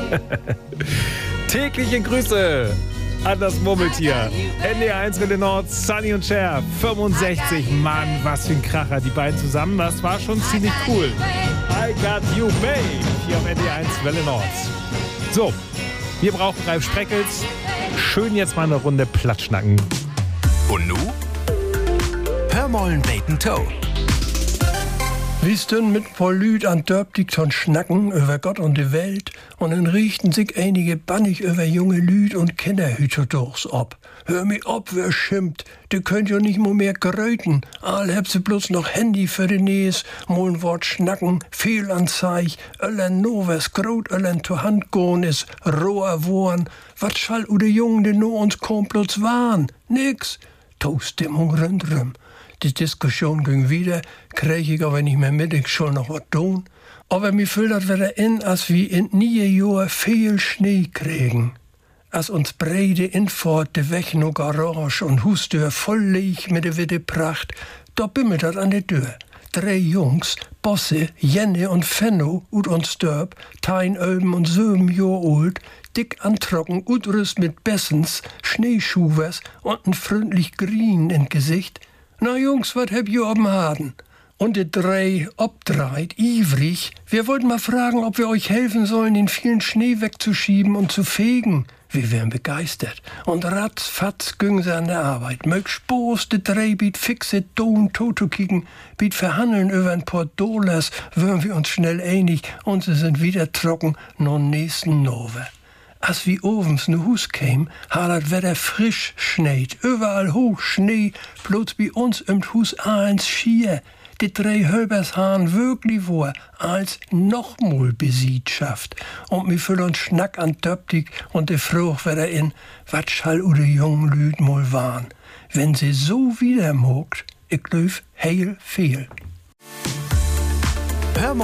Tägliche Grüße an das Murmeltier. NDR1 Welle Nord, Sunny und Cher, 65. Mann, was für ein Kracher. Die beiden zusammen, das war schon ziemlich cool. I Got You, Babe, hier auf NDR1 Welle Nord. So, wir brauchen Ralf Spreckels. Schön jetzt mal eine Runde Platschnacken. Und nu? Hör mollen Bacon Toe. Wie's denn mit Paul Lüd an Dörbdigt und Schnacken über Gott und die Welt und dann richten sich einige bannig über junge Lüd und Kinderhüter durchs ob. Hör mi ob, wer schimpft, die könnt ja nicht mehr gröten. All habt sie bloß noch Handy für die Näs, mal ein Wort schnacken, Fehlanzeig, öllen novers Grot, öllen to Hand goen is, roher Worn. Wat schall u de Jungen, die no uns komplots waren? Nix. Toaststimmung rundrum. Die Diskussion ging wieder, krieg ich aber nicht mehr mit, ich soll noch was tun. Aber mir füllt das wieder in, als wir in nie Jahr viel Schnee kriegen. Als uns breide Infort de Weg no Garage und Hustür voll leeg mit de witte Pracht, da bimmelt dat an de Tür. 3 Jungs, Bosse, Jenne und Fenno, ut uns Dörp, 10 Öben und 7 Jahr alt, dick antrocken, utrüst mit Bessens, Schneeschuhwers und ein freundlich Grien in Gesicht. Na Jungs, wat heb je ob'n Haden? Und die 3 obdreit, ivrig. Wir wollten mal fragen, ob wir euch helfen sollen, den vielen Schnee wegzuschieben und zu fegen. Wir wären begeistert. Und ratzfatz ging sie an der Arbeit. Mög Spoß, die 3 biet fixe Don Toto kicken, biet verhandeln über ein paar Dollars, wären wir uns schnell einig und sie sind wieder trocken, no nächsten Nove. Als wie ovens ne Hus käm, hat das Wetter frisch schneit. Überall hoch Schnee, bloß bei uns im Hus eins schier. Die 3 Hölbers haben wirklich vor, als nochmal Besietschaft. Und mir füllen uns Schnack an Döptig und de Frucht wieder in, wat schall u de jungen Lüd mal waren. Wenn sie so wieder mogt, ich löf heil viel.